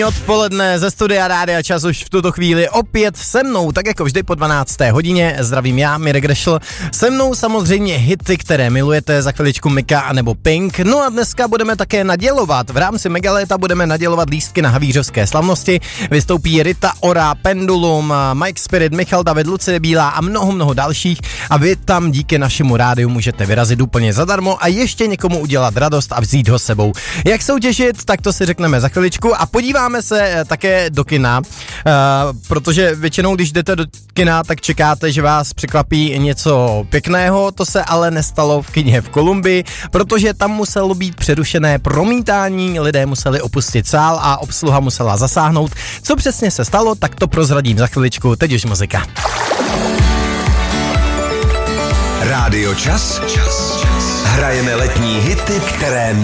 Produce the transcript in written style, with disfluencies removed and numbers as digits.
Odpoledne ze studia Rádia Čas už v tuto chvíli opět se mnou, tak jako vždy po 12. hodině. Zdravím já, Mirek Grešl. Se mnou samozřejmě hity, které milujete, za chviličku Mika anebo Pink. No a dneska budeme také nadělovat. V rámci Megaléta budeme nadělovat lístky na havířovské slavnosti. Vystoupí Rita Ora, Pendulum, Mike Spirit, Michal David, Lucie Bílá a mnoho dalších. A vy tam díky našemu rádiu můžete vyrazit úplně zadarmo a ještě někomu udělat radost a vzít ho s sebou. Jak soutěžit, tak to si řekneme za chviličku a podíváme se také do kina, protože většinou, když jdete do kina, tak čekáte, že vás překvapí něco pěkného, to se ale nestalo v kině v Kolumbii, protože tam muselo být přerušené promítání, lidé museli opustit sál a obsluha musela zasáhnout. Co přesně se stalo, tak to prozradím za chviličku, teď už muzika. Rádio Čas. Hrajeme letní hity, které